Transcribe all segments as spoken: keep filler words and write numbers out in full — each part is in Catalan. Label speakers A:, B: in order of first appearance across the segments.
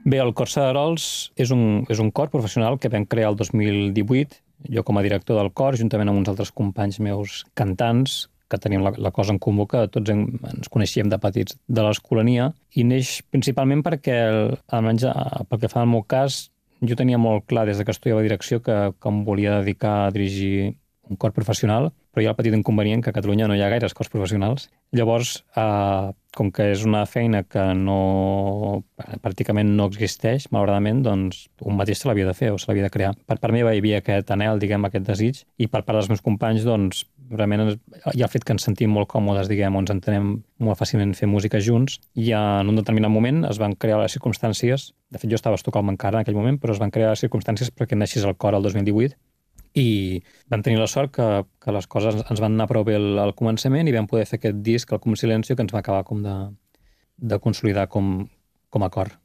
A: Bé, el Cor Cerarols és un, és un cor professional que vam crear el dos mil divuit, jo com a director del cor, juntament amb uns altres companys meus cantants, que tenim la, la cosa en comú, que tots en, ens coneixíem de petits de l'escolania, i neix principalment perquè, almenys pel que fa al meu cas, jo tenia molt clar des que estudiava direcció que, que em volia dedicar a dirigir un cor professional, però hi ha el petit inconvenient que a Catalunya no hi ha gaires cors professionals. Llavors, eh, com que és una feina que no, pràcticament no existeix, malauradament, doncs un mateix se l'havia de fer o se l'havia de crear. Per part meva hi havia aquest anhel, diguem, aquest desig, i per part dels meus companys, doncs, realment hi ha el fet que ens sentim molt còmodes, diguem, o ens entenem molt fàcilment fer música junts, i en un determinat moment es van crear les circumstàncies, de fet jo estava a Estocolm encara en aquell moment, però es van crear les circumstàncies perquè naixés el cor el dos mil divuit, i vam tenir la sort que, que les coses ens van anar prou bé al, al començament i vam poder fer aquest disc, el Com Silencio, que ens va acabar com de, de consolidar com, com a cor.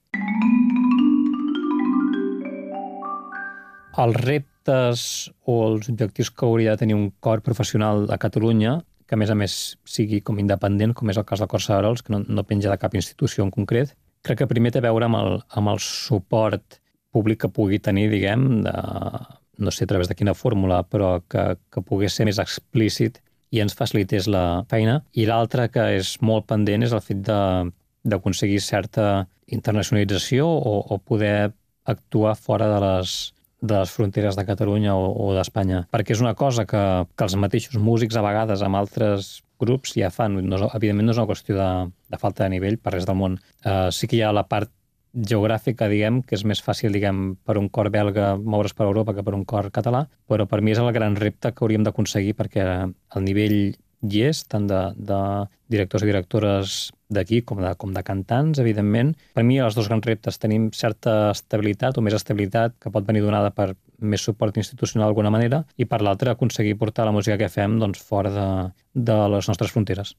A: Els reptes o els objectius que hauria de tenir un cor professional a Catalunya, que a més a més sigui com independent, com és el cas del Cor Cerarols, que no, no penja de cap institució en concret, crec que primer té a veure amb el, amb el suport públic que pugui tenir, diguem, de, no sé a través de quina fórmula, però que, que pogués ser més explícit i ens facilités la feina. I l'altre que és molt pendent és el fet de, d'aconseguir certa internacionalització o, o poder actuar fora de les, de les fronteres de Catalunya o, o d'Espanya. Perquè és una cosa que, que els mateixos músics a vegades amb altres grups ja fan. No, evidentment no és una qüestió de, de falta de nivell per res del món. Uh, sí que hi ha la part geogràfica, diguem, que és més fàcil, diguem, per un cor belga moure's per Europa que per un cor català, però per mi és el gran repte que hauríem d'aconseguir perquè el nivell hi és, tant de, de directors i directores d'aquí com de, com de cantants, evidentment. Per mi els dos grans reptes tenim certa estabilitat o més estabilitat que pot venir donada per més suport institucional d'alguna manera i per l'altra aconseguir portar la música que fem doncs, fora de, de les nostres fronteres.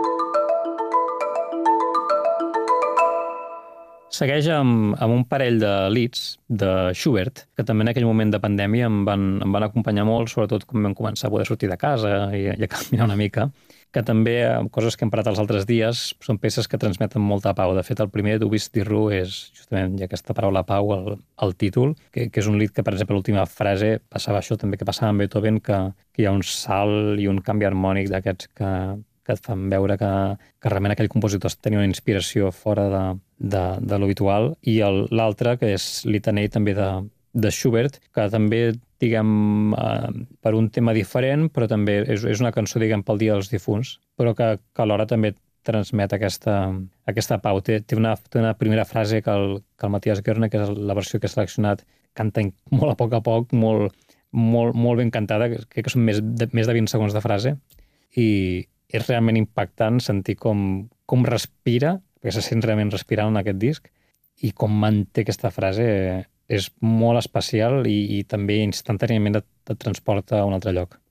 A: Segueix amb, amb un parell de leads de Schubert, que també en aquell moment de pandèmia em van, em van acompanyar molt, sobretot quan vam començar a poder sortir de casa i, i a caminar una mica, que també, coses que hem parat els altres dies, són peces que transmeten molta pau. De fet, el primer, Du bist die Ruhe, és justament ja aquesta paraula pau, el, el títol, que, que és un lead que, per exemple, l'última frase passava això també que passava amb Beethoven, que, que hi ha un salt i un canvi harmònic d'aquests que, que et fan veure que, que realment aquell compositor tenia una inspiració fora de, de, de l'habitual, i l'altre, que és Litanei també de, de Schubert, que també, diguem, eh, per un tema diferent, però també és, és una cançó, diguem, pel Dia dels Difunts, però que, que alhora també transmet aquesta, aquesta pau. Té, té, una, té una primera frase que el, que el Matthias Goerne, que és la versió que he seleccionat, canta molt a poc a poc, molt, molt, molt ben cantada, crec que són més de, més de vint segons de frase, i és realment impactant sentir com, com respira, perquè se sent realment respirant en aquest disc, i com manté aquesta frase és molt especial i, i també instantàniament et, et transporta a un altre lloc.